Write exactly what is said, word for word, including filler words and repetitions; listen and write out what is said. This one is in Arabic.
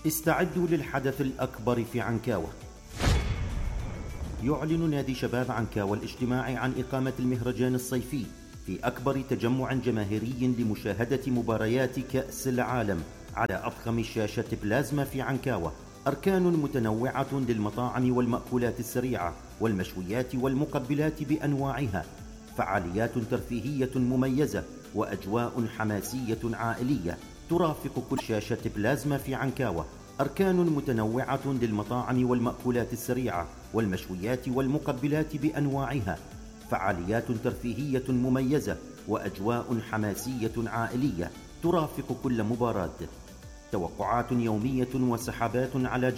استعدوا للحدث الأكبر في عنكاوة. يعلن نادي شباب عنكاوة الاجتماعي عن إقامة المهرجان الصيفي في أكبر تجمع جماهيري لمشاهدة مباريات كأس العالم على أضخم شاشة بلازما في عنكاوة. أركان متنوعة للمطاعم والمأكولات السريعة والمشويات والمقبلات بأنواعها، فعاليات ترفيهية مميزة وأجواء حماسية عائلية ترافق كل شاشة بلازما في عنكاوة. أركان متنوعة للمطاعم والمأكولات السريعة والمشويات والمقبلات بأنواعها، فعاليات ترفيهية مميزة وأجواء حماسية عائلية ترافق كل مباراة. توقعات يومية وسحبات على